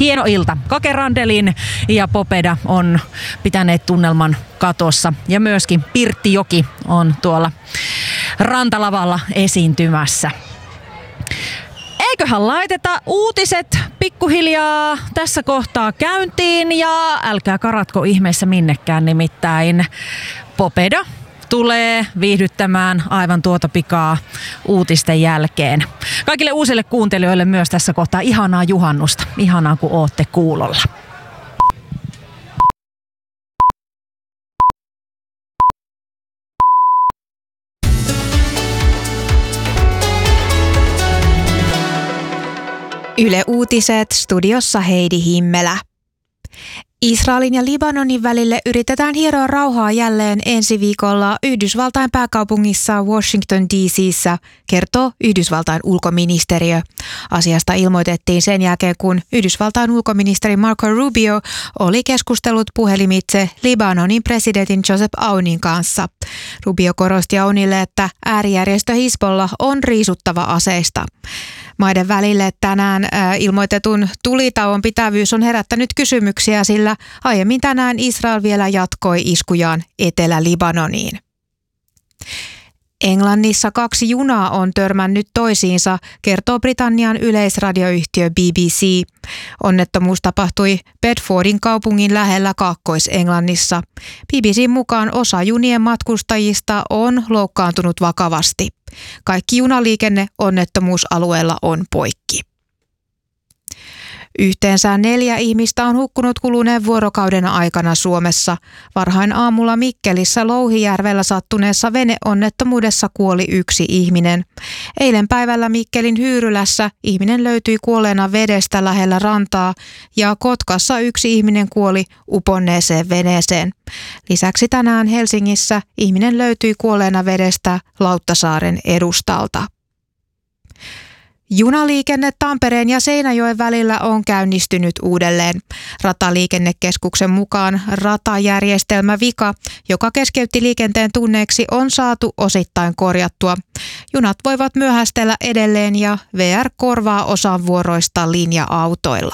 hieno ilta. Kake Randelin ja Popeda on pitäneet tunnelman katossa ja myöskin Pirttijoki on tuolla rantalavalla esiintymässä. Eiköhän laiteta uutiset pikkuhiljaa tässä kohtaa käyntiin ja älkää karatko ihmeessä minnekään, nimittäin Popeda tulee viihdyttämään aivan tuota pikaa uutisten jälkeen. Kaikille uusille kuuntelijoille myös tässä kohtaa ihanaa juhannusta. Ihanaa kun ootte kuulolla. Yle Uutiset, studiossa Heidi Himmelä. Israelin ja Libanonin välille yritetään hieroa rauhaa jälleen ensi viikolla Yhdysvaltain pääkaupungissa Washington DC:ssä, kertoo Yhdysvaltain ulkoministeriö. Asiasta ilmoitettiin sen jälkeen, kun Yhdysvaltain ulkoministeri Marco Rubio oli keskustellut puhelimitse Libanonin presidentin Joseph Aunin kanssa. Rubio korosti Aunille, että äärijärjestö Hizbollah on riisuttava aseista. Maiden välille tänään ilmoitetun tulitauon pitävyys on herättänyt kysymyksiä, sillä aiemmin tänään Israel vielä jatkoi iskujaan Etelä-Libanoniin. Englannissa 2 junaa on törmännyt toisiinsa, kertoo Britannian yleisradioyhtiö BBC. Onnettomuus tapahtui Bedfordin kaupungin lähellä Kaakkois-Englannissa. BBC:n mukaan osa junien matkustajista on loukkaantunut vakavasti. Kaikki junaliikenne onnettomuusalueella on poikki. Yhteensä 4 ihmistä on hukkunut kuluneen vuorokauden aikana Suomessa. Varhain aamulla Mikkelissä Louhijärvellä sattuneessa veneonnettomuudessa kuoli 1 ihminen. Eilen päivällä Mikkelin Hyyrylässä ihminen löytyi kuolleena vedestä lähellä rantaa ja Kotkassa 1 ihminen kuoli uponneeseen veneeseen. Lisäksi tänään Helsingissä ihminen löytyi kuolleena vedestä Lauttasaaren edustalta. Junaliikenne Tampereen ja Seinäjoen välillä on käynnistynyt uudelleen. Rataliikennekeskuksen mukaan ratajärjestelmävika, joka keskeytti liikenteen tunneiksi, on saatu osittain korjattua. Junat voivat myöhästellä edelleen ja VR korvaa osan vuoroista linja-autoilla.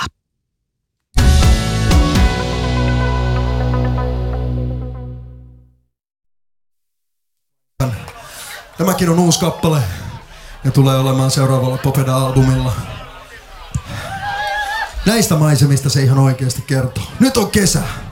Tämäkin on uusi kappale. Ja tulee olemaan seuraavalla Popeda-albumilla. Näistä maisemista se ihan oikeasti kertoo. Nyt on kesä.